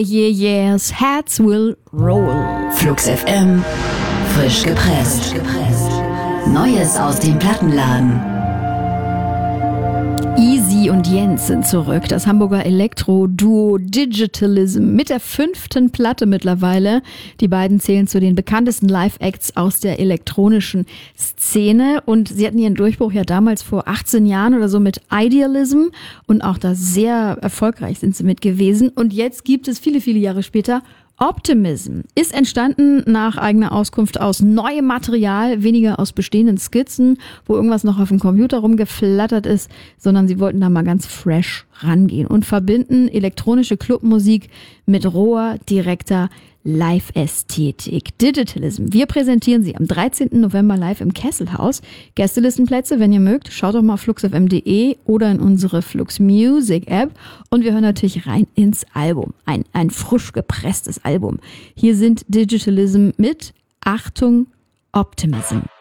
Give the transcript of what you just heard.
Yes, Heads will roll. Flux FM, frisch gepresst. Neues aus dem Plattenladen. Easy und Jens sind zurück. Das Hamburger Elektro-Duo Digitalism mit der 5. Platte mittlerweile. Die beiden zählen zu den bekanntesten Live-Acts aus der elektronischen Szene. Und sie hatten ihren Durchbruch ja damals vor 18 Jahren oder so mit Idealism. Und auch da sehr erfolgreich sind sie mit gewesen. Und jetzt gibt es viele, viele Jahre später Optimism. Ist entstanden nach eigener Auskunft aus neuem Material, weniger aus bestehenden Skizzen, wo irgendwas noch auf dem Computer rumgeflattert ist, sondern sie wollten da mal ganz fresh rangehen und verbinden elektronische Clubmusik mit roher, direkter Live-Ästhetik. Digitalism. Wir präsentieren sie am 13. November live im Kesselhaus. Gästelistenplätze, wenn ihr mögt, schaut doch mal auf fluxfm.de oder in unsere Flux Music App. Und wir hören natürlich rein ins Album. Ein frisch gepresstes Album. Hier sind Digitalism mit Achtung, Optimism.